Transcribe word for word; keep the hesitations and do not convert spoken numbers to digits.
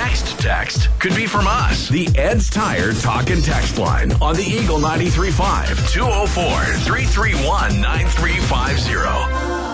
next text could be from us. The Ed's Tire Talk and Text line on the Eagle ninety-three point five, two oh four, three three one, nine three five zero.